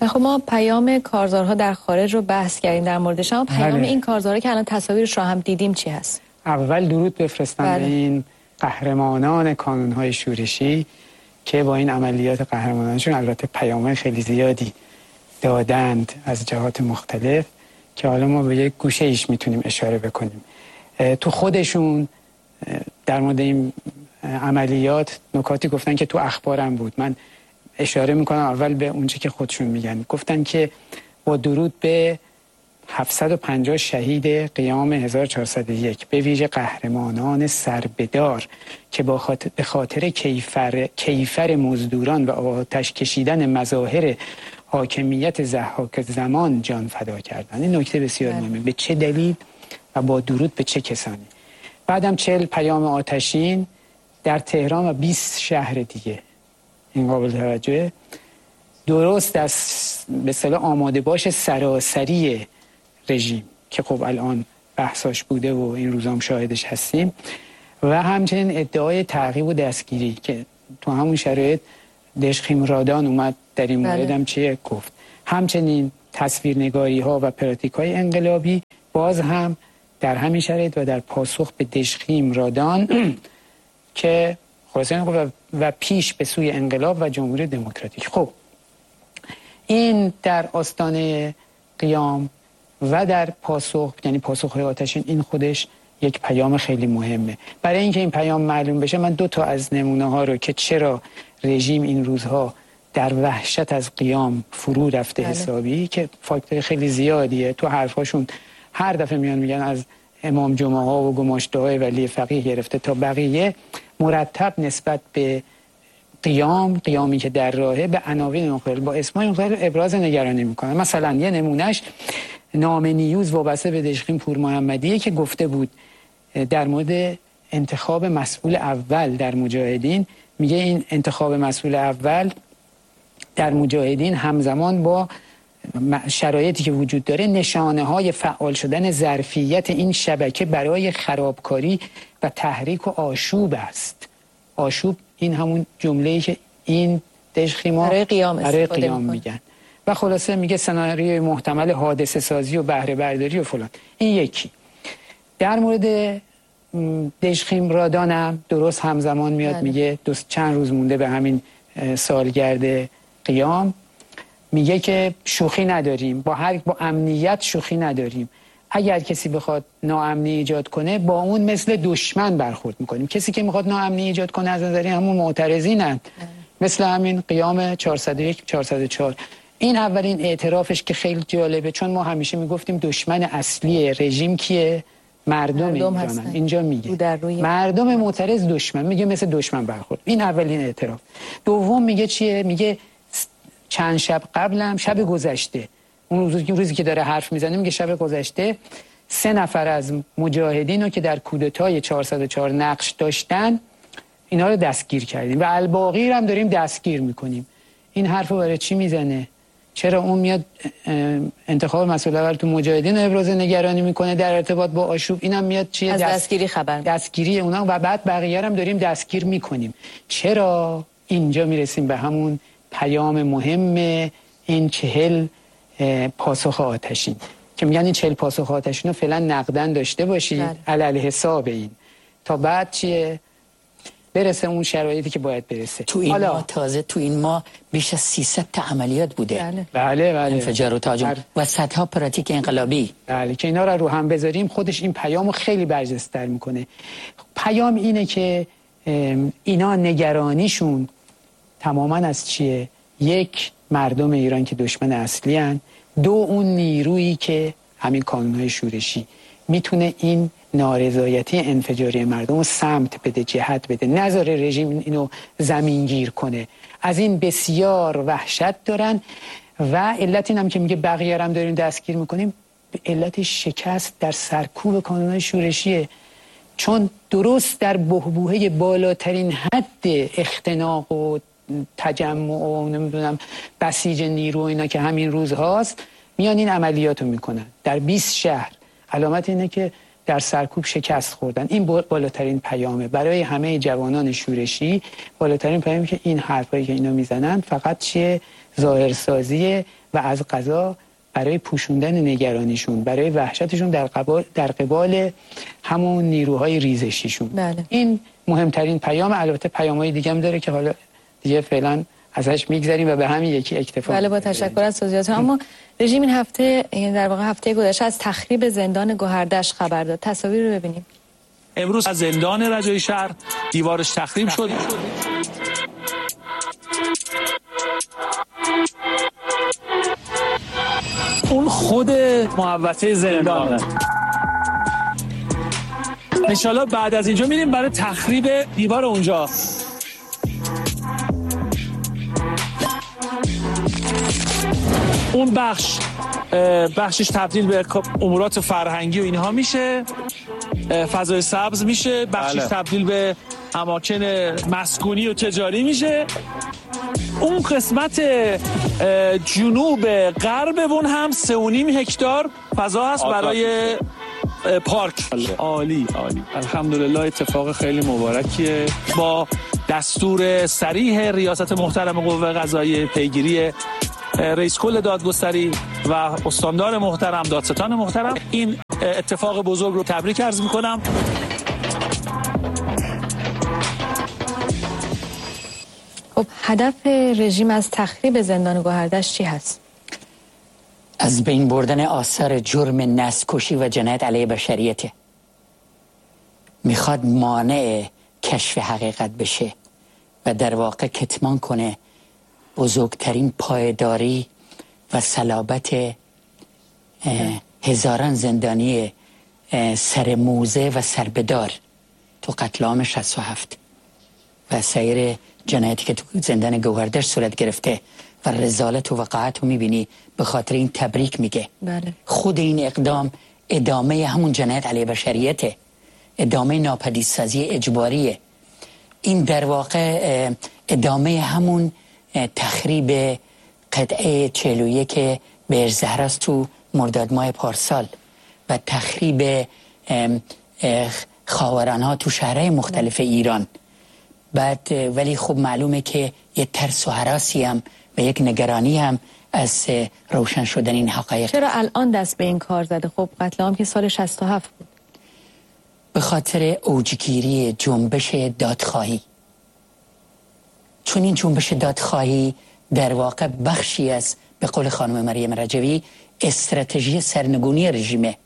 خب ما پیام کارزارها در خارج رو بحث کردیم در موردش، اما پیام بله. این کارزارها که الان تصاویرش رو هم دیدیم چی هست؟ اول درود بفرستم بله. به این قهرمانان کانون‌های شورشی که با این عملیات قهرمانانشون البته پیام‌های خیلی زیادی دادند از جهات مختلف که حالا ما به یک گوشه ایش میتونیم اشاره بکنیم. تو خودشون در مورد این عملیات نکاتی گفتن که تو اخبارم بود. من اشاره میکنم اول به اونچه که خودشون میگن. گفتن که با درود به 750 شهید قیام 1401 به ویژه قهرمانان سربدار که به خاطر کیفر مزدوران و آتش کشیدن مظاهر حاکمیت ضحاک زمان جان فدا کردن. این نکته بسیار مهمه. به چه دلیل و با درود به چه کسانی؟ بعدم 40 پیام آتشین در تهران و 20 شهر دیگه. این قابل توجهه. درست از به اصطلاح آماده باش سراسری رژیم که خب الان بحثاش بوده و این روزام شاهدش هستیم، و همچنین ادعای تعقیب و دستگیری که تو همون شرایط دژخیم رادان اومد در این مورد هم چیه گفت. همچنین تصویرنگاری ها و پراتیک های انقلابی باز هم در همین شرایط و در پاسخ به دژخیم رادان که خلاصه و پیش به سوی انقلاب و جمهوری دموکراتیک. خب این در آستانه قیام و در پاسخ، یعنی پاسخ‌های آتشین، این خودش یک پیام خیلی مهمه. برای اینکه این پیام معلوم بشه من 2 تا از نمونه ها رو که چرا رژیم این روزها در وحشت از قیام فرو رفته حسابی، که فاکتور خیلی زیادیه تو حرفاشون هر دفعه میگن از امام جمعه ها و گماشته‌های ولی فقیه گرفته تا بقیه مرتب نسبت به قیامی که در راهه به عناوین مختلف با اسمای مختلف ابراز نگرانی میکنه. مثلا یه نمونهش نام نیوز وابسته به دژخیم پور محمدیه که گفته بود در مورد انتخاب مسئول اول در مجاهدین، میگه این انتخاب مسئول اول در مجاهدین همزمان با شرایطی که وجود داره نشانه های فعال شدن ظرفیت این شبکه برای خرابکاری و تحریک و آشوب است. آشوب این همون جمله‌ای که این دژخیما برای قیام میگن. و خلاصه میگه سناریوی محتمل حادثه سازی و بهره برداری و فلان. این یکی. در مورد دژخیم رادانم درست همزمان میاد میگه چند روز مونده به همین سالگرد قیام، میگه که شوخی نداریم، با امنیت شوخی نداریم. اگر کسی بخواد ناامنی ایجاد کنه با اون مثل دشمن برخورد میکنیم. کسی که میخواد ناامنی ایجاد کنه از نظری همون معترضینن، مثل همین قیام 401 404. این اولین اعترافش که خیلی جالبه، چون ما همیشه میگفتیم دشمن اصلی رژیم کیه؟ مردم اینجا میگه مردم معترض دشمن، میگه مثل دشمن برخورد. این اولین اعتراف. دوم میگه چیه؟ میگه چند شب قبلم، شب گذشته، اون روزی که داره حرف میزنه، میگه شب گذشته 3 نفر از مجاهدین رو که در کودتای 404 نقش داشتن اینا رو دستگیر کردیم و الباقی رو هم داریم دستگیر میکنیم. این حرف رو برای چی میزنه؟ چرا اون میاد انتخاب مسئول اول تو مجاهدین ابراز نگرانی میکنه در ارتباط با آشوب، اینم میاد چیه؟ از دستگیری خبر، دستگیری اونا، و بعد بقیه هم داریم دستگیر میکنیم. چرا؟ اینجا میرسیم به همون پیام مهم این 40 پاسخ آتشین که میگن این 40 پاسخ آتشین رو فعلا نقدن داشته باشید علل حساب این تا بعد چیه؟ برسه اون شرایطی که باید برسه. تو این ماه تازه تو این ماه بیش از 300 تا عملیات بوده. بله. انفجار و تهاجم و صدها پراتیک انقلابی. بله که اینا رو هم بذاریم خودش این پیامو خیلی برجسته‌تر میکنه. پیام اینه که اینا نگرانیشون تماما از چیه؟ 1 مردم ایران که دشمن اصلی هن. 2 اون نیرویی که همین کانون‌های شورشی میتونه این نارضایتی انفجاری مردم رو سمت بده، جهت بده، نذاره رژیم اینو زمینگیر کنه. از این بسیار وحشت دارن و علت این هم که میگه بقیه هم داریم دستگیر میکنیم، علت شکست در سرکوب کانون‌های شورشیه. چون درست در بحبوحه بالاترین حد اختناق و تجمع و نمیدونم بسیج نیرو اینا که همین روز هاست، میان این عملیاتو میکنن در 20 شهر. علامت اینه که در سرکوب شکست خوردن. این بالاترین پیامه برای همه جوانان شورشی. بالاترین پیامی که این حرفایی که اینا میزنن فقط چیه؟ ظاهرسازیه و از قضا برای پوشوندن نگرانیشون، برای وحشتشون در قبال همون نیروهای ریزشیشون. بله. این مهمترین پیام. البته پیام‌های دیگه هم داره که حالا دیگه فعلا ازش میگذریم و به همین یکی اکتفا. بله، با تشکر از توضیحاتتون. اما رژیم این هفته، در واقع هفته گذشته، از تخریب زندان گوهردشت خبر داد. تصاویر رو ببینیم. امروز از زندان رجایی شهر دیوارش تخریب شد. اون خود محوطه زندانه. انشالله بعد از اینجا میریم برای تخریب دیوار اونجا. اون بخشش تبدیل به امورات فرهنگی و اینها میشه، فضای سبز میشه، بخشش تبدیل به اماکن مسکونی و تجاری میشه. اون قسمت جنوب غرب اون هم 3.5 هکتار فضا هست برای پارک. عالی الحمدلله، اتفاق خیلی مبارکیه. با دستور صریح ریاست محترم قوه قضاییه، پیگیری رئیس کل دادگستری و استاندار محترم، دادستان محترم، این اتفاق بزرگ رو تبریک عرض میکنم. خب هدف رژیم از تخریب زندان گوهردشت چی هست؟ از بین بردن آثار جرم نسل‌کشی و جنایت علیه بشریته. میخواد مانع کشف حقیقت بشه و در واقع کتمان کنه بزرگترین پایداری و صلابت هزاران زندانی سرموزه و سربدار تو قتل عام 67 و سایر جنایتی که تو زندان گوهردشت صورت گرفته و رذالت و وقاحت رو میبینی. به خاطر این تبریک میگه. بله. خود این اقدام ادامه همون جنایت علیه بشریته، ادامه ناپدیدسازی اجباریه. این در واقع ادامه همون تخریب قطعه 41 بهر زهراست تو مرداد ماه پارسال و تخریب خاورانها تو شهرهای مختلف ایران. بعد ولی خب معلومه که یه ترس و هراسی هم و یک نگرانی هم از روشن شدن این حقایق. چرا الان دست به این کار زده؟ خب قتل عام که سال 67 بود. به خاطر اوجگیری جنبش دادخواهی. چون این جنبش دادخواهی در واقع بخشی از، به قول خانم مریم رجوی، استراتژی سرنگونی رژیمه.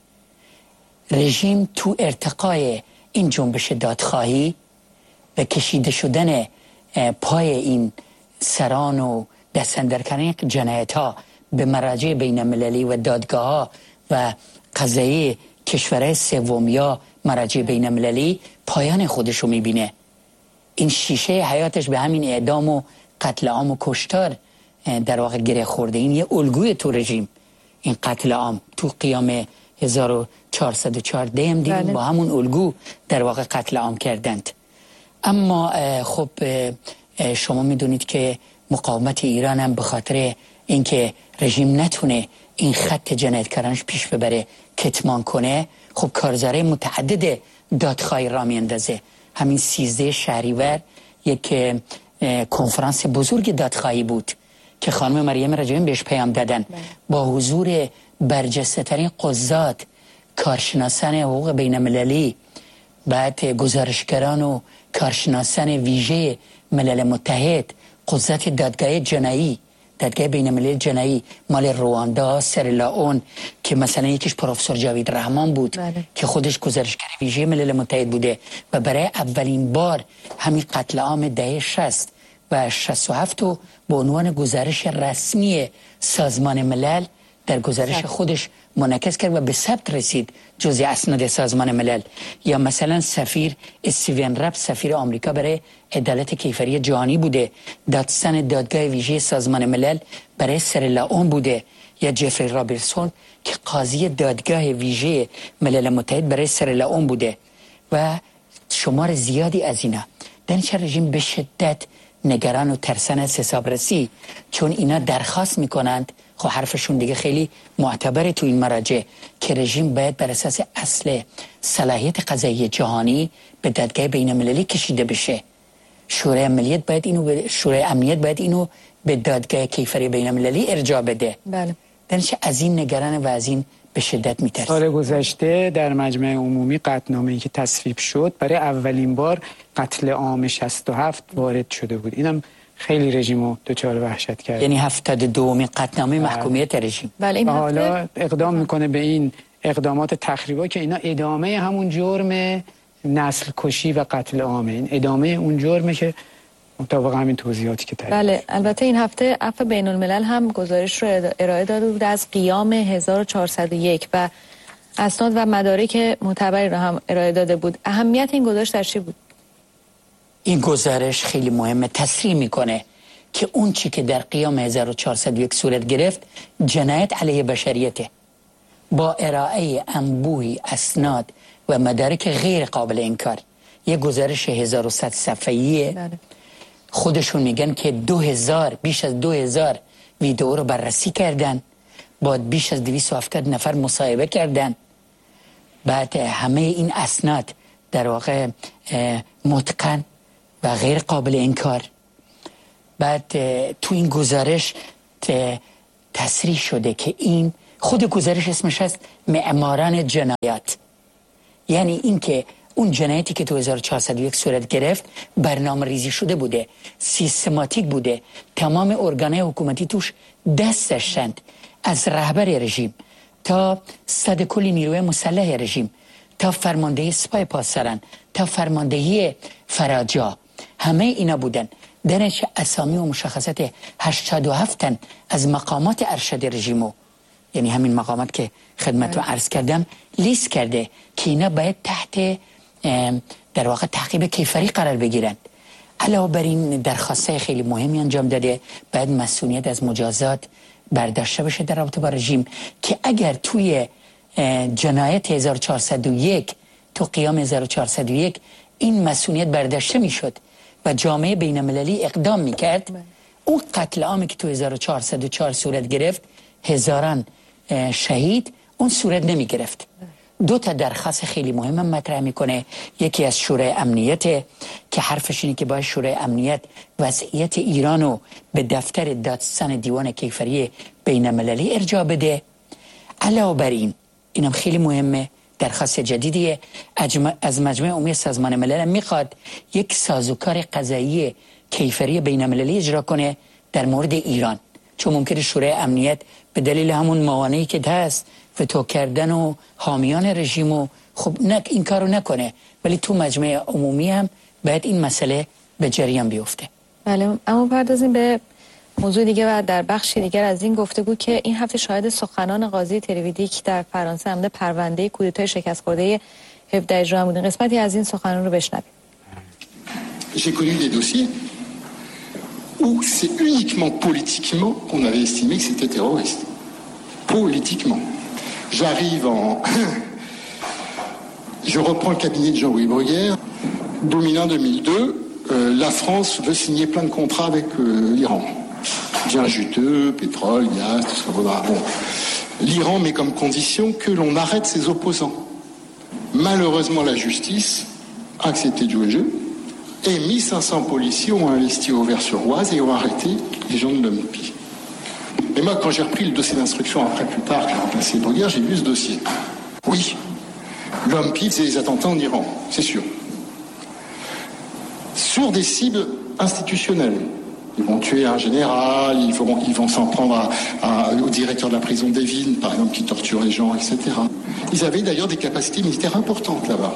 رژیم تو ارتقای این جنبش دادخواهی و کشیده شدن پای این سران و دست‌اندرکردن جنایت ها به مراجع بین المللی و دادگاه ها و قضایی کشورهای سوم یا مراجع بین المللی پایان خودشو میبینه. این شیشه حیاتش به همین اعدام و قتل عام و کشتار در واقع گره خورده. این یه الگوی تو رژیم. این قتل عام تو قیام 1414 هم دیدیم با همون الگو در واقع قتل عام کردند. اما خب شما میدونید که مقاومت ایران هم به خاطر اینکه رژیم نتونه این خط جنایتکارانش پیش ببره، کتمان کنه، خب کارزارهای متعدد دادخواهی را میاندازه. همین 13 شهریور یک کنفرانس بزرگ دادخواهی بود که خانم مریم رجوی بهش پیام دادن با حضور برجسته ترین قضات، کارشناسان حقوق بین المللی، بعد گزارشگران و کارشناسان ویژه ملل متحد، قضات دادگاه جنایی، دادگاه بین المللی جنایی مال رواندا، سرلاون که مثلا یکیش پروفسور جاوید رحمان بود که خودش گزارشگر ویژه ملل متحد بوده و برای اولین بار همین قتل عام دهه 60 و 67 رو به عنوان گزارش رسمی سازمان ملل در گزارش خودش منعکس کرد و به ثبت رسید جزء اسناد سازمان ملل. یا مثلا سفیر استیون رب، سفیر آمریکا برای عدالت کیفری جهانی بوده، دادستان دادگاه ویژه سازمان ملل برای سرلاون بوده، یا جفری رابرتسون که قاضی دادگاه ویژه ملل متحد برای سرلاون بوده و شمار زیادی از اینا. در رژیم به شدت نگران و ترسان از حسابرسی، چون اینا درخواست میکنند خب حرفشون دیگه خیلی معتبره تو این مراجع که رژیم باید بر اساس اصل صلاحیت قضایی جهانی به دادگاه بین المللی کشیده بشه. شورای امنیت باید اینو به دادگاه کیفری بین المللی ارجاع بده. بله. درنچه از این نگران و از این به شدت میترسه. سال گذشته در مجمع عمومی قطعنامه‌ای که تصویب شد برای اولین بار قتل عام 67 وارد شده بود. اینم خیلی رژیمو دچار وحشت کرد. یعنی 72مین قطعنامه محکومیت رژیم. بله این حالا اقدام میکنه به این اقدامات تخریبا که اینا ادامه همون جرم نسل کشی و قتل عامه. این ادامه اون جرمه که مطابق همین توضیحاتی که تعریف. بله البته این هفته عفو بین الملل هم گزارش رو ارائه داده بود از قیام 1401 و اسناد و مدارک معتبری رو هم ارائه داده بود. اهمیت این گزارش در چی بود؟ این گزارش خیلی مهمه، تصریح میکنه که اون چی که در قیام 1401 صورت گرفت جنایت علیه بشریته با ارائه انبوهی اسناد و مدارک غیر قابل انکار. یه گزارش 1100 صفحه‌ایه. بله. خودشون میگن که بیش از 2000 ویدئو رو بررسی کردن، بعد بیش از 270 نفر مصاحبه کردن، بعد همه این اسناد در واقع متقن و غیر قابل انکار. بعد تو این گزارش تصریح شده که این خود گزارش اسمش هست معماران جنایات، یعنی این که اون جنایتی که تو 1401 صورت گرفت برنامه ریزی شده بوده، سیستماتیک بوده، تمام ارگانهای حکومتی توش دست داشتند، از رهبر رژیم تا صد کل نیروی مسلح رژیم تا فرماندهی سپاه پاسداران تا فرماندهی فراجا، همه اینا بودن. درنچه اسامی و مشخصات 87 از مقامات ارشد رژیمو، یعنی همین مقامات که خدمت رو عرض کردم، لیست کرده که اینا باید تحت در واقع تعقیب کیفری قرار بگیرند. علاوه بر این درخواست‌های خیلی مهمی انجام داده، باید مسئولیت از مجازات برداشته بشه در رابطه با رژیم که اگر توی جنایت 1401 تو قیام 1401 این مسئولیت برداشته میشد و جامعه بین المللی اقدام میکرد، اون قتل عامی که تو 1404 صورت گرفت، هزاران شهید، اون صورت نمی گرفت. دو تا درخواست خیلی مهم مطرح میکنه. یکی از شورای امنیت که حرفش اینه که باید شورای امنیت وضعیت ایرانو به دفتر دادستان دیوان کیفری بین المللی ارجاع بده. علاوه بر این، اینم خیلی مهمه، درخواست جدیدیه از مجمع عمومی سازمان ملل میخواد یک سازوکار قضایی کیفری بین المللی اجرا کنه در مورد ایران، چون ممکنه شورای امنیت به دلیل همون موانعی که هست وتو کردن و حامیان رژیم و خب این کارو نکنه، ولی تو مجمع عمومی هم باید این مسئله به جریان بیفته. بله، اما پردازیم به موضوع دیگه و در بخشی دیگر از این گفتگو که این هفته شاهد سخنان قاضی تریویدیک در فرانسه هم پرونده کودتای شکست خورده 17 اجرام بودن. قسمتی از این سخنان رو بشنویم. J'ai connu des dossiers où c'est uniquement politiquement qu'on avait estimé que c'était terroriste. Politiquement. J'arrive Je reprends le cabinet de Jean-Louis Bruguière. 2001-2002, la France veut signer plein de contrats avec l'Iran. Bien juteux, pétrole, gaz, tout ça. Bon. L'Iran met comme condition que l'on arrête ses opposants. Malheureusement, la justice a accepté de jouer le jeu. Et 1500 policiers ont investi au Vers-sur-Oise et ont arrêté les gens de l'OMPI. Et moi, quand j'ai repris le dossier d'instruction après plus tard, qui a remplacé Bruguière, j'ai vu ce dossier. Oui, l'OMPI faisait des attentats en Iran, c'est sûr. Sur des cibles institutionnelles. Ils vont tuer un général, ils vont s'en prendre au directeur de la prison d'Evin, par exemple, qui torture les gens, etc. Ils avaient d'ailleurs des capacités militaires importantes là-bas,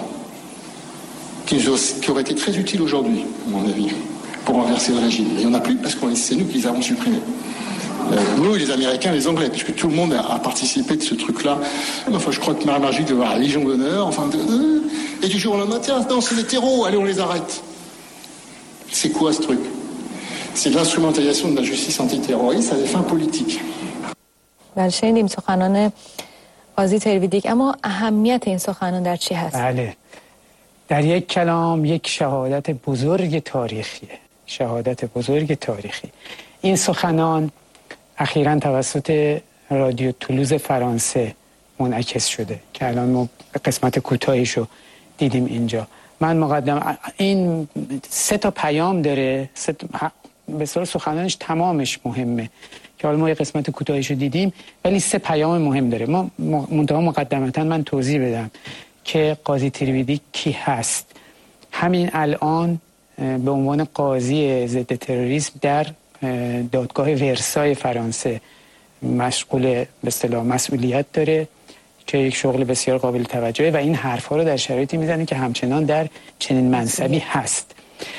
qui auraient été très utiles aujourd'hui, à mon avis, pour renverser le régime. Mais il n'y en a plus parce que c'est nous qui les avons supprimés. Nous, les Américains, les Anglais, puisque tout le monde a participé de ce truc-là. Enfin, je crois que Marie Margic devait avoir la Légion d'honneur, et du jour au lendemain, tiens, non, c'est des terreaux, allez, on les arrête. C'est quoi ce truc? C'est l'instrumentalisation de la justice antiterroriste à des fins politiques. بله، شنیدیم سخنان قاضی تریویدیک، اما اهمیت این سخنان در چی هست؟ بله، در یک کلام یک شهادت بزرگ تاریخیه. شهادت بزرگ تاریخی. این سخنان اخیراً توسط رادیو تولوز فرانسه منعکس شده که الان ما قسمت کوتاهیشو دیدیم اینجا. من مقدم این 3 پیام داره، به صورت سخنانش تمامش مهمه که حالا ما یه قسمت کوتاهیشو دیدیم، ولی 3 پیام مهم داره. ما منتها مقدمتا من توضیح بدم که قاضی تریویدی کی هست. همین الان به عنوان قاضی ضد تروریسم در دادگاه ورسای فرانسه مشغول به اصطلاح مسئولیت داره که یک شغل بسیار قابل توجهه و این حرفا رو در شرایطی میزنه که همچنان در چنین منصبی هست.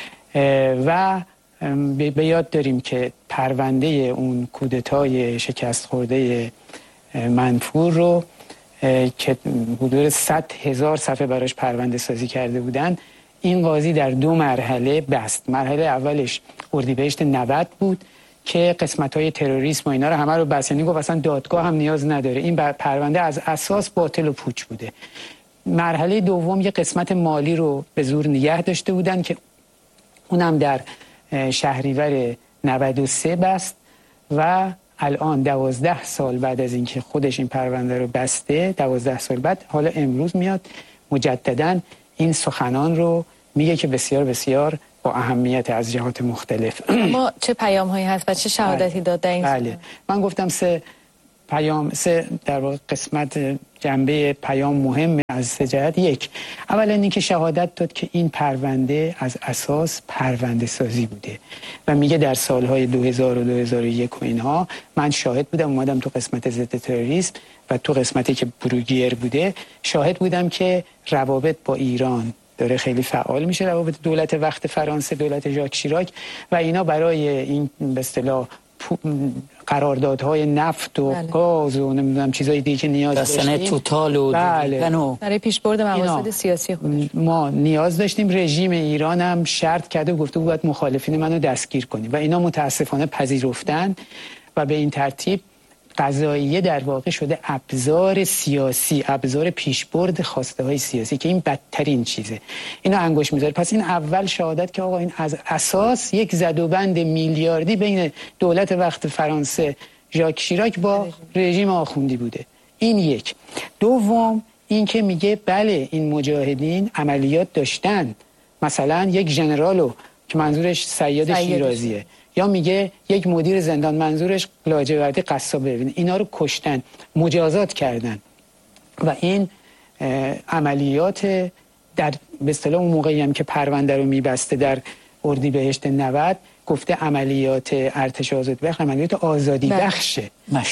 و به یاد داریم که پرونده اون کودتای شکست خورده منفور رو که حدود 100,000 صفحه براش پرونده سازی کرده بودن، این قاضی در 2 مرحله بست. مرحله اولش اردیبهشت 90 بود که قسمت‌های تروریسم و اینا رو همه رو بست، یعنی گفت اصلا دادگاه هم نیاز نداره، این پرونده از اساس باطل و پوچ بوده. مرحله دوم یه قسمت مالی رو به زور نگه داشته بودن که اونم در شهریور 93 بست و الان 12 سال بعد از اینکه خودش این پرونده رو بسته، 12 سال بعد حالا امروز میاد مجدداً این سخنان رو میگه که بسیار بسیار با اهمیت از جهات مختلف. ما چه پیام هایی هست و چه شهادتی داد در این بله. من گفتم 3 در واقع قسمت جنبه پیام مهم از 3 جهت. 1، اولا اینکه شهادت داد که این پرونده از اساس پرونده سازی بوده و میگه در سالهای 2000 و 2001 و اینها من شاهد بودم، اومدم تو قسمت ضد تروریسم و تو قسمتی که بروگیر بوده شاهد بودم که روابط با ایران داره خیلی فعال میشه، روابط دولت وقت فرانسه، دولت ژاک شیراک و اینا برای این به اصطلاح قراردادهای نفت و گاز و نمیدونم چیزای دیگه که نیاز داشتیم، توتال و برای پیشبرد مقاصد سیاسی خودش ما نیاز داشتیم. رژیم ایران هم شرط کرده و گفته باید مخالفین منو دستگیر کنیم و اینا متاسفانه پذیرفتن و به این ترتیب قضاییه در واقع شده ابزار سیاسی، ابزار پیشبرد خواسته های سیاسی که این بدترین چیزه. اینا انگوش میذاره. پس این اول شهادت که آقا این از اساس یک زدوبند میلیاردی بین دولت وقت فرانسه ژاک شیراک با رژیم آخوندی بوده. این 1. دوم این که میگه بله این مجاهدین عملیات داشتن، مثلا یک ژنرالو که منظورش سید شیرازیه، یا میگه یک مدیر زندان منظورش لاجوردی قصابه، ببین اینا رو کشتن، مجازات کردن و این عملیات در به اصطلاح اون موقعی هم که پرونده رو میبسته در اردیبهشت 90 گفته عملیات ارتش آزادی بخش عملیات آزادی بخشه،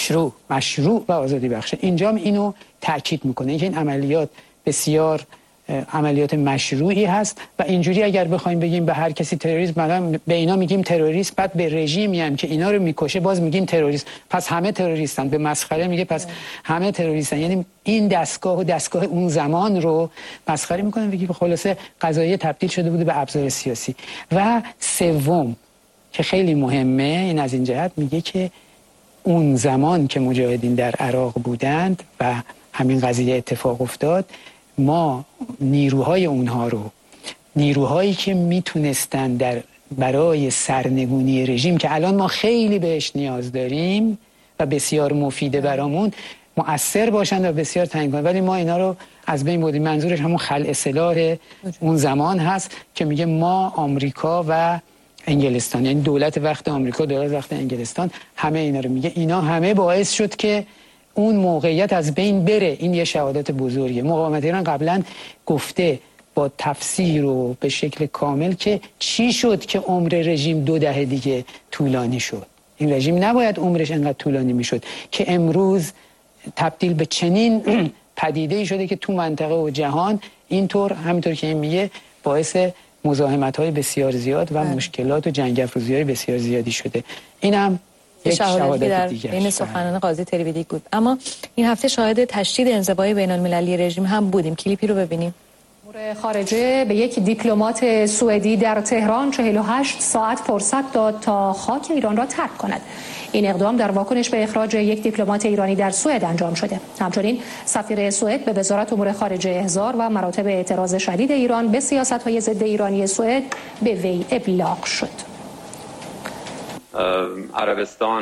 مشروع و آزادی بخشه. اینجا هم اینو تاکید میکنه که این عملیات بسیار عملیات مشروعی هست و اینجوری اگر بخوایم بگیم به هر کسی تروریست، مثلا به اینا میگیم تروریست، بعد به رژیمی هم که اینا رو میکشه باز میگیم تروریست، پس همه تروریستن. به مسخره میگه پس همه تروریستن، یعنی این دستگاه و دستگاه اون زمان رو مسخره میکنن، میگه خلاصه قضایه تبدیل شده بوده به ابزار سیاسی. و 3 که خیلی مهمه، این از این جهت میگه که اون زمان که مجاهدین در عراق بودند و همین قضیه اتفاق افتاد، ما نیروهای اونها رو، نیروهایی که میتونستن برای سرنگونی رژیم که الان ما خیلی بهش نیاز داریم و بسیار مفیده برامون، مؤثر باشن و بسیار تعیین کنن، ولی ما اینا رو از بین بردیم. منظورش همون خلع سلاح اون زمان هست که میگه ما آمریکا و انگلستان، یعنی دولت وقت آمریکا، دولت وقت انگلستان، همه اینا رو میگه، اینا همه باعث شد که اون موقعیت از بین بره. این یه شهادت بزرگه. مقاومت ایران قبلا گفته با تفسیر و به شکل کامل که چی شد که عمر رژیم 2 دهه دیگه طولانی شد. این رژیم نباید عمرش انقدر طولانی میشد که امروز تبدیل به چنین پدیده‌ای شده که تو منطقه و جهان اینطور همینطور که این میگه باعث مزاحمت‌های بسیار زیاد و مشکلات و جنگ افروزی‌های بسیار زیادی شده. اینم یک شهادت در بین سخنان قاضی تریویدی بود. اما این هفته شاهد تشدید انزوای بین‌المللی رژیم هم بودیم. کلیپی رو ببینیم. امور خارجه به یک دیپلمات سوئدی در تهران 48 ساعت فرصت داد تا خاک ایران را ترک کند. این اقدام در واکنش به اخراج یک دیپلمات ایرانی در سوئد انجام شده. همچنین سفیر سوئد به وزارت امور خارجه احضار و مراتب اعتراض شدید ایران به سیاست‌های ضد ایرانی سوئد به وی ابلاغ شد. عربستان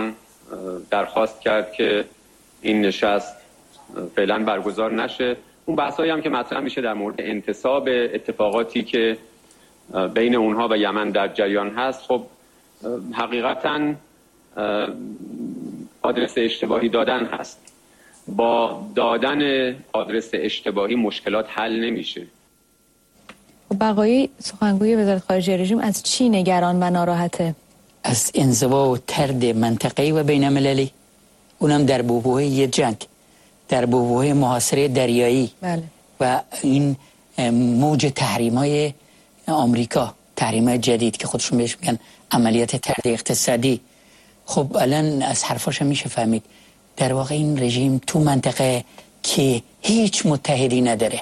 درخواست کرد که این نشست فعلا برگزار نشه. اون بحثایی هم که مطرح میشه در مورد انتصاب اتفاقاتی که بین اونها و یمن در جریان هست، خب حقیقتاً آدرس اشتباهی دادن هست. با دادن آدرس اشتباهی مشکلات حل نمیشه. بقایی سخنگوی وزارت خارجه رژیم از چی نگران و ناراحته؟ از انزوا و طرد منطقه‌ای و بین المللی، اونم در بحبوحه یه جنگ، در بحبوحه محاصره دریایی. بله. و این موج تحریم‌های آمریکا، تحریم‌های جدید که خودشون بهش میگن عملیات طرد اقتصادی. خب الان از حرفاش میشه فهمید در واقع این رژیم تو منطقه که هیچ متحدی نداره،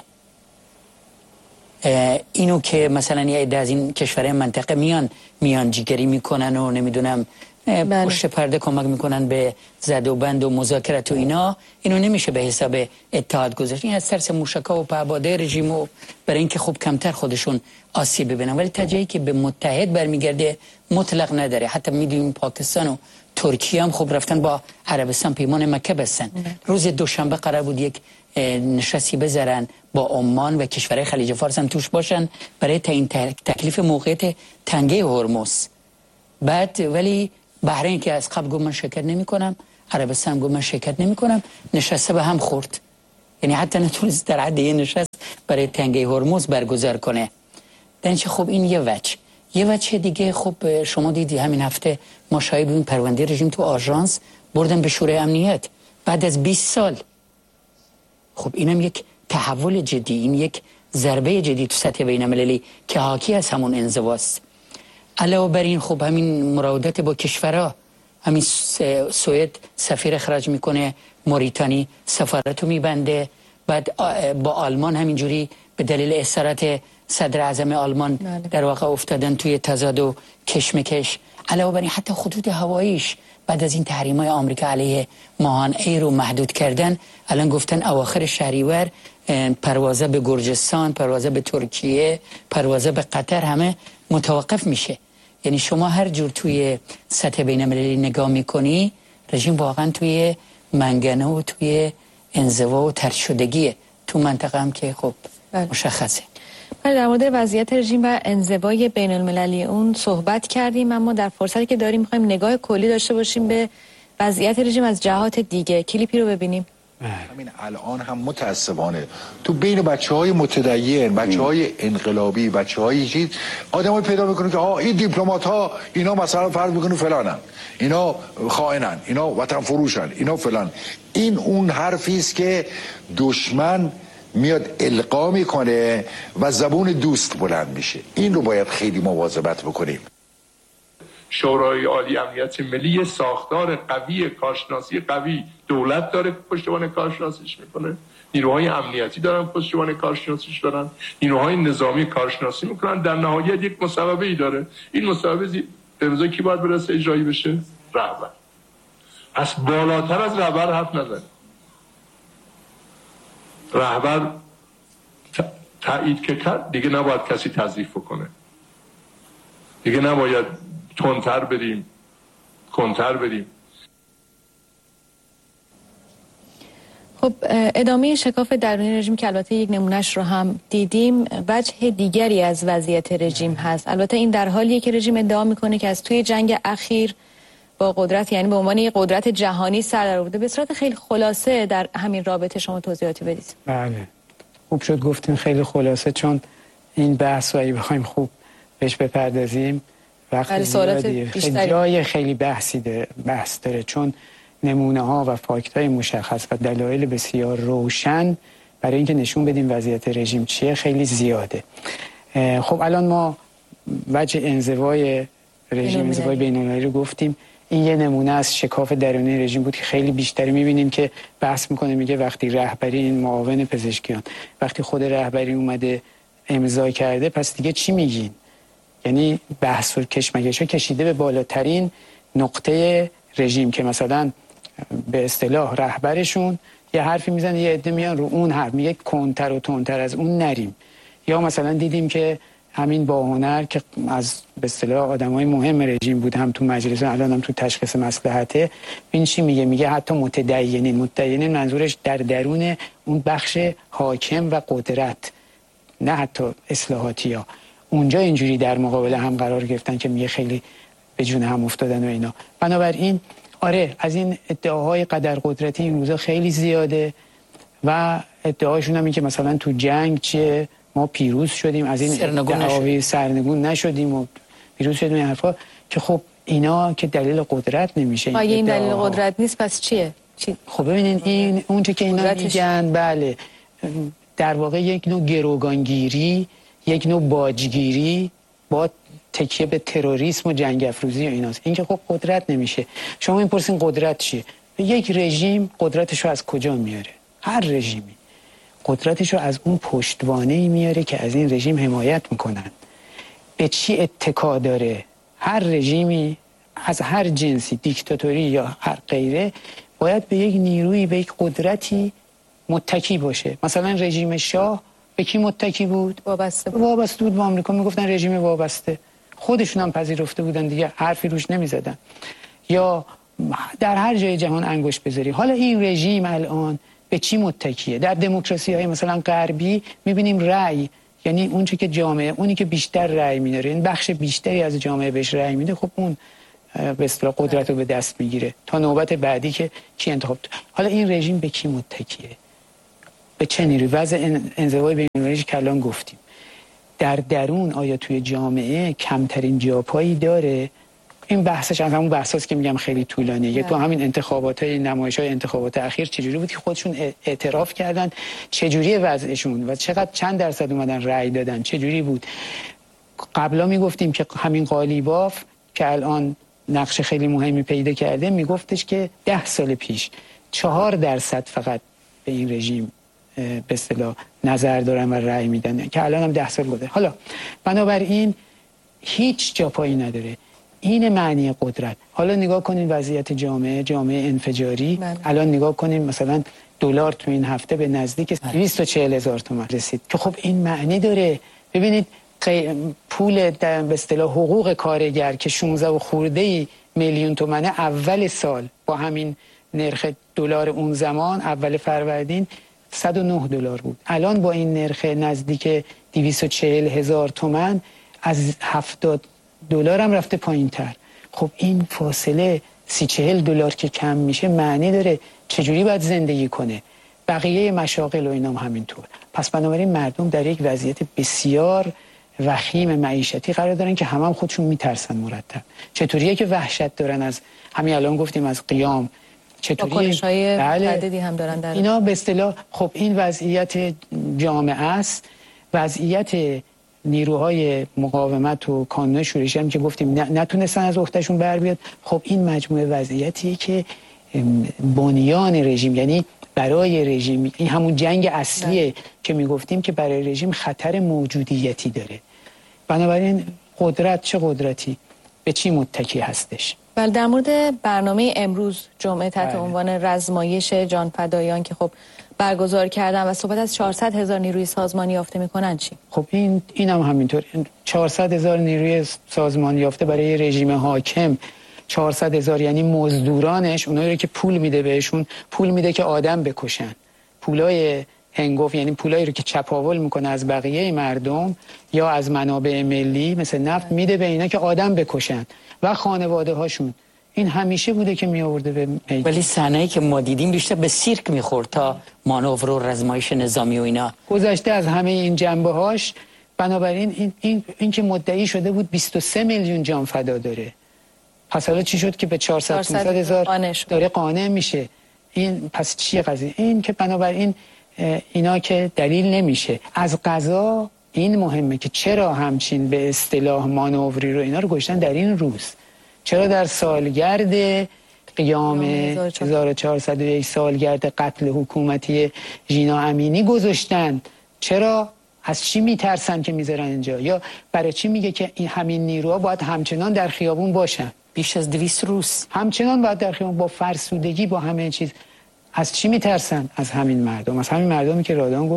اینو که مثلا یه عده از این کشورهای منطقه میان جیگری میکنن و نمیدونم پشت پرده کمک میکنن به زد و بند و مذاکرات و اینو نمیشه به حساب اتحاد گذاشت. این از ترس موشکا و پهپاده رژیم و برای اینکه خوب کمتر خودشون آسیب ببینن، ولی تجایی که به متحد برمیگرده مطلق نداره. حتی میدونیم پاکستان و ترکیه هم خب رفتن با عربستان پیمان مکه بستن. روز دوشنبه قرار بود یک نشستی بذارن با عمان و کشورهای خلیج فارس هم توش باشن برای تعیین تکلیف موقعیت تنگه هرمز. بعد ولی بحرین که از قبل گفت من شرکت نمی‌کنم، عربستان گفت من شرکت نمی‌کنم، نشسته به هم خورد. یعنی حتی نتونست در حد یه نشست برای تنگه هرمز برگزار کنه. درنچه خب این یه وجه دیگه. خب شما دیدی همین هفته ما شاهد بودیم پرونده رژیم تو آژانس بردن به شورای امنیت بعد از 20 سال. خب اینم یک تحول جدی، این یک ضربه جدی تو سطح بین‌المللی که حاکی از همون انزواست. علاوه بر این خب همین مراودات با کشورها، همین سوئد سفیر اخراج میکنه، موریتانی سفارتو میبنده، بعد با آلمان همینجوری به دلیل اصرارات صدر اعظم آلمان در واقع افتادن توی تضاد و کشمکش. علاوه بر این حتی خطوط هواییش بعد از این تحریم‌های آمریکا علیه ماهان ایر رو محدود کردن، الان گفتن اواخر شهریور پروازه به گرجستان، پروازه به ترکیه، پروازه به قطر همه متوقف میشه. یعنی شما هر جور توی سطح بین‌المللی نگاه میکنی، رژیم واقعا توی منگنه و توی انزوا و طرد شدگیه. تو منطقه هم که خب مشخصه. بله، در مورد وضعیت رژیم و انزوای بین المللی اون صحبت کردیم، اما در فرصتی که داریم میخوایم نگاه کلی داشته باشیم به وضعیت رژیم از جهات دیگه. کلیپی رو ببینیم. همین الان هم متاسفانه تو بین بچه‌های متدین، بچه‌های انقلابی، بچه‌های چیز آدمای پیدا میکنه که این دیپلمات‌ها اینا مثلا فرض میکنه فلانن، اینا خائنن، اینا وطن فروشن، اینا فلان. این اون حرفی است که دشمن میاد القا میکنه و زبون دوست بلند میشه. این رو باید خیلی مواظبت بکنیم. شورای عالی امنیت ملی ساختار قوی، کارشناسی قوی، دولت داره پشتوانه کارشناسیش میکنه، نیروهای امنیتی دارن پشتوانه کارشناسیش دارن، نیروهای نظامی کارشناسی میکنن، در نهایت یک مصوبه‌ای داره. این مصوبه به امضای کی باید برسه اجرایی بشه؟ رهبر. پس بالاتر از رهبر حرف نزنه. رهبر تایید که کرد دیگه نباید کسی تضعیف کنه، دیگه نباید تندتر بریم، کنتر بریم. خب ادامه شکاف درونی رژیم که البته یک نمونهش رو هم دیدیم، وجه دیگری از وضعیت رژیم هست. البته این در حالیه که رژیم ادعا میکنه که از توی جنگ اخیر با قدرت، یعنی به عنوان یک قدرت جهانی سر در آورده. به صورت خیلی خلاصه در همین رابطه شما توضیحاتی بدید. بله، خوب شد گفتیم خیلی خلاصه، چون این بحث رو اگه بخوایم خوب بهش بپردازیم وقت زیادیه، جای خیلی بحث داره، چون نمونه ها و فاکت های مشخص و دلایل بسیار روشن برای اینکه نشون بدیم وضعیت رژیم چیه خیلی زیاده. خب الان ما وجه انزوای رژیم، انزوای بین‌المللی رو گفتیم. این یه نمونه از شکاف درونی رژیم بود که خیلی بیشتری می‌بینیم که بحث میکنه، میگه وقتی رهبری، این معاون پزشکیان، وقتی خود رهبری اومده امضا کرده پس دیگه چی میگین؟ یعنی بحث و کشمکش‌ها کشیده به بالاترین نقطه رژیم که مثلا به اصطلاح رهبرشون یه حرفی میزنه، یه عده میان رو اون حرف میگه کنتر و تندتر از اون نریم. یا مثلا دیدیم که همین با هنر که از به اصطلاح آدمای مهم رژیم بود، هم تو مجلس الان هم تو تشخیص مصلحته، این چی میگه حتی متدینین منظورش در درون اون بخش حاکم و قدرت، نه حتی اصلاحاتی‌ها، اونجا اینجوری در مقابل هم قرار گرفتن که میگه خیلی به جون هم افتادن و اینا. بنابراین آره از این ادعاهای قدر قدرتی این روزا خیلی زیاده و ادعاشون هم این که مثلا تو جنگ چه ما پیروز شدیم، از این دعاوی سرنگون نشدیم و پیروز شدیم، این حرفا که خب اینا که دلیل قدرت نمیشه. این دلیل قدرت نیست پس چیه؟ خب ببینین این اونچه که اینا میگن بله در واقع یک نوع گروگانگیری، یک نوع باجگیری با تکیه به تروریسم و جنگ افروزی و ایناست. این که خب قدرت نمیشه. شما میپرسین قدرت چیه؟ یک رژیم قدرتش رو از کجا میاره؟ هر رژیمی قدرتش رو از اون پشتوانه‌ای میاره که از این رژیم حمایت میکنن. به چی اتکا داره؟ هر رژیمی از هر جنسی، دیکتاتوری یا هر غیره، باید به یک نیرویی، به یک قدرتی متکی باشه. مثلا رژیم شاه به کی متکی بود؟ وابسته بود به آمریکا. میگفتن رژیم وابسته، خودشون هم پذیرفته بودن دیگه، حرفی روش نمیزدن. یا در هر جای جهان انگشت بذاری. حالا این رژیم الان به چی متکیه؟ در دموکراسی های مثلا غربی میبینیم رأی، یعنی اون چه که جامعه، اونی که بیشتر رأی میاره، این بخش بیشتری از جامعه بهش رأی میده، خب اون به اصطلاح قدرت رو به دست میگیره تا نوبت بعدی که کی انتخاب. حالا این رژیم به کی متکیه؟ به چه نیروی؟ وضع انزوای بین‌المللی که الان گفتیم در درون آیا توی جامعه کمترین جاپایی داره؟ این بحثش از همون بحثاست که میگم خیلی طولانیه. تو همین انتخابات‌های نمایش‌های انتخابات اخیر چجوری بود که خودشون اعتراف کردن چجوری وضعشون و چند درصد اومدن رأی دادن، چجوری بود. قبلا میگفتیم که همین قالیباف که الان نقش خیلی مهمی پیدا کرده میگفتش که 10 سال پیش 4% فقط به این رژیم به اصطلاح نظر دارن و رأی میدن که الان هم 10 سال گذشته. حالا بنابراین هیچ جا پایی نداره. این معنی قدرت. حالا نگاه کنین وضعیت جامعه انفجاری. الان نگاه کنین مثلا دلار تو این هفته به نزدیک 240,000 تومان رسید که خب این معنی داره. ببینید پول به اصطلاح حقوق کارگر که 16 و خورده میلیون تومانه اول سال با همین نرخ دلار اون زمان اول فروردین 109 دلار بود. الان با این نرخ نزدیک 240,000 تومان از 70 دلار هم رفته پایین تر. خب این فاصله 30-40 دلار که کم میشه معنی داره. چجوری باید زندگی کنه؟ بقیه مشاغل و اینام همینطور. پس بنابراین مردم در یک وضعیت بسیار وخیم معیشتی قرار دارن که هم خودشون میترسن مرتب. چطوریه که وحشت دارن از همین الان گفتیم از قیام، چطوریه تعددی هم دارن در اینا به اصطلاح. خب این وضعیت جامعه است، وضعیت نیروهای مقاومت و کانون شورشی هم که گفتیم نتونستن از عهدهشون بر بیاد. خب این مجموعه وضعیتیه که بنیان رژیم، یعنی برای رژیم، این همون جنگ اصلیه که میگفتیم که برای رژیم خطر موجودیتی داره. بنابراین قدرت چه قدرتی به چی متکی هستش؟ بله، در مورد برنامه امروز جمعه تحت عنوان رزمایش جانفدایان که خب برگزار کردن و صحبت از 400,000 نیروی سازمانی یافته میکنن چی؟ خب این هم همینطور. 400,000 نیروی سازمانی یافته برای رژیم حاکم. 400,000 یعنی مزدورانش، اونایی که پول میده بهشون، پول میده که آدم بکشن. پولای هنگفت یعنی پولایی رو که چپاول میکنه از بقیه مردم یا از منابع ملی مثل نفت میده به اینا که آدم بکشن و خانواده هاشون. این همیشه بوده که می آورده به میدان. ولی صحنه‌ای که ما دیدیم بیشتر به سیرک میخورد تا مانور و رزمایش نظامی و اینا. گذشته از همه این جنبه هاش. بنابراین این که مدعی شده بود 23 میلیون جان فدا داره. پس حالا چی شد که به 400,000 داره قانع میشه؟ این پس چیه قضیه؟ این که بنابراین اینا که دلیل نمیشه. از قضا این مهمه که چرا همچین به اصطلاح مانوری رو اینا رو گذاشتن در این روز. چرا در سالگرد قیام 1401 سالگرد قتل حکومتی ژینا امینی گذاشتن؟ چرا؟ از چی میترسن که میذارن اینجا؟ یا برای چی میگه که این همین نیروها باید همچنان در خیابون باشن؟ بیش از 200 روز همچنان باید در خیابون با فرسودگی با همه چیز. از چی میترسن؟ از همین مردم. از همین مردمی که رادان گفت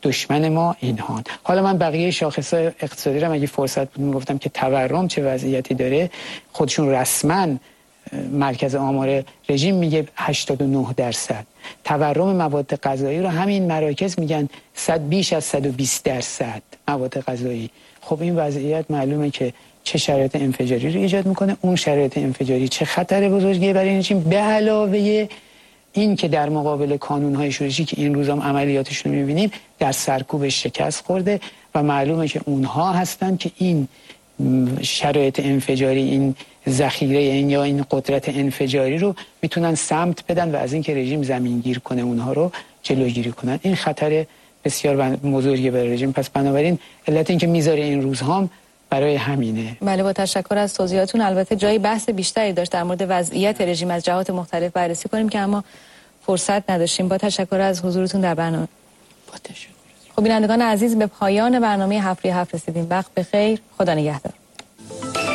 دشمن ما اینهان. حالا من بقیه شاخص‌های اقتصادی رو اگه فرصت بود میگفتم که تورم چه وضعیتی داره. خودشون رسما مرکز آمار رژیم میگه 89%. تورم مواد غذایی رو همین مراکز میگن بیش از 120% مواد غذایی. خب این وضعیت معلومه که چه شرایط انفجاری رو ایجاد میکنه. اون شرایط انفجاری چه خطر بزرگی برای این رژیم، به علاوه این که در مقابل کانون‌های شورشی که این روزام عملیاتشون رو می‌بینیم در سرکوبش شکست خورده و معلومه که اونها هستن که این شرایط انفجاری، این ذخیره یا این قدرت انفجاری رو میتونن سمت بدن و از اینکه رژیم زمینگیر کنه اونها رو جلوگیری کنن. این خطر بسیار بزرگی برای رژیم. پس بنابراین علت این که میذاره این روزهام برای همینه. بله، با تشکر از توضیحاتون. البته جای بحث بیشتری داشت در مورد وضعیت رژیم از جهات مختلف بررسی کنیم که اما فرصت نداشتیم. با تشکر از حضورتون در برنامه. با تشکر. خب بینندگان عزیز، به پایان برنامه 7 رسیدیم. وقت بخیر، خدا نگهدار.